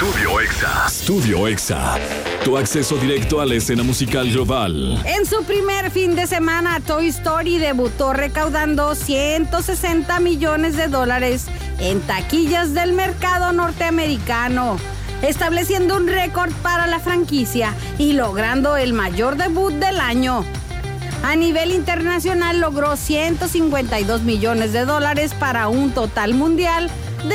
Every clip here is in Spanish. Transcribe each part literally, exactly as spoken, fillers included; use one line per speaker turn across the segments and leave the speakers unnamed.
Estudio Exa. Estudio Exa. Tu acceso directo a la escena musical global.
En su primer fin de semana, Toy Story debutó recaudando ciento sesenta millones de dólares en taquillas del mercado norteamericano, estableciendo un récord para la franquicia y logrando el mayor debut del año. A nivel internacional logró ciento cincuenta y dos millones de dólares para un total mundial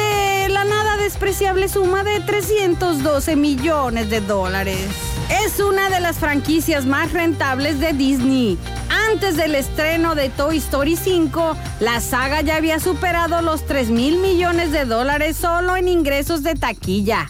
de la nada despreciable suma de trescientos doce millones de dólares. Es una de las franquicias más rentables de Disney. Antes del estreno de Toy Story cinco, la saga ya había superado los tres mil millones de dólares solo en ingresos de taquilla.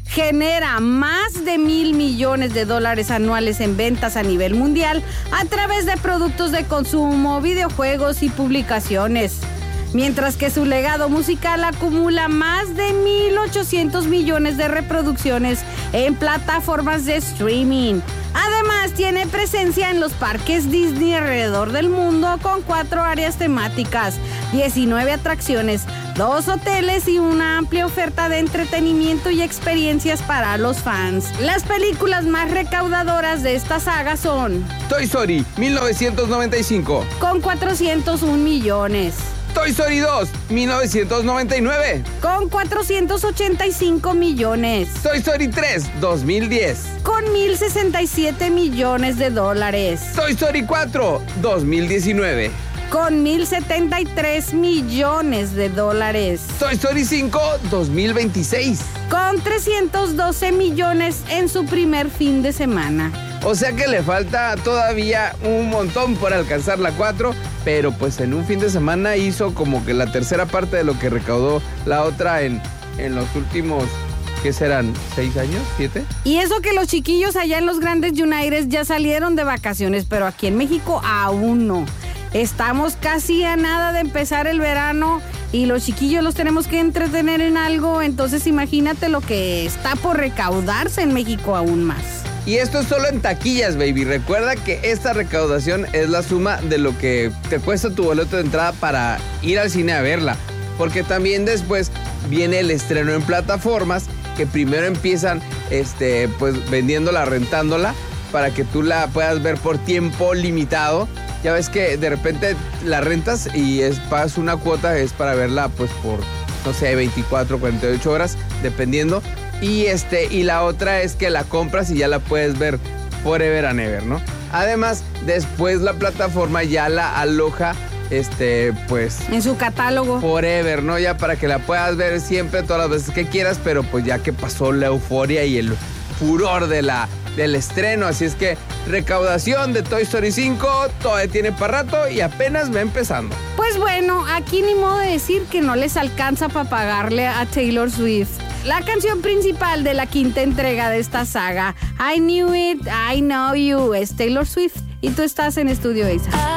Genera más de mil millones de dólares anuales en ventas a nivel mundial a través de productos de consumo, videojuegos y publicaciones. Mientras que su legado musical acumula más de mil ochocientos millones de reproducciones en plataformas de streaming. Además, tiene presencia en los parques Disney alrededor del mundo con cuatro áreas temáticas, diecinueve atracciones, dos hoteles y una amplia oferta de entretenimiento y experiencias para los fans. Las películas más recaudadoras de esta saga son
Toy Story mil novecientos noventa y cinco,
con cuatrocientos un millones.
Toy Story dos, mil novecientos noventa y nueve,
con cuatrocientos ochenta y cinco millones.
Toy Story tres, dos mil diez,
con mil sesenta y siete millones de dólares.
Toy Story cuatro, dos mil diecinueve,
con mil setenta y tres millones de dólares.
Toy Story cinco, dos mil veintiséis,
con trescientos doce millones en su primer fin de semana.
O sea que le falta todavía un montón por alcanzar la cuatro, pero pues en un fin de semana hizo como que la tercera parte de lo que recaudó la otra en, en los últimos, ¿qué serán? ¿Seis años? ¿Siete?
Y eso que los chiquillos allá en los grandes United ya salieron de vacaciones, pero aquí en México aún no. Estamos casi a nada de empezar el verano y los chiquillos los tenemos que entretener en algo, entonces imagínate lo que está por recaudarse en México aún más.
Y esto es solo en taquillas, baby. Recuerda que esta recaudación es la suma de lo que te cuesta tu boleto de entrada para ir al cine a verla. Porque también después viene el estreno en plataformas, que primero empiezan este, pues, vendiéndola, rentándola, para que tú la puedas ver por tiempo limitado. Ya ves que de repente la rentas y es, pagas una cuota, es para verla pues por, no sé, veinticuatro, cuarenta y ocho horas, dependiendo. Y, este, y la otra es que la compras y ya la puedes ver forever and ever, ¿no? Además, después la plataforma ya la aloja, este, pues...
en su catálogo.
Forever, ¿no? Ya para que la puedas ver siempre, todas las veces que quieras, pero pues ya que pasó la euforia y el furor de la, del estreno. Así es que recaudación de Toy Story cinco todavía tiene para rato y apenas va empezando.
Pues bueno, aquí ni modo de decir que no les alcanza para pagarle a Taylor Swift. La canción principal de la quinta entrega de esta saga, I Knew It, I Know You, es Taylor Swift y tú estás en Estudio Exa.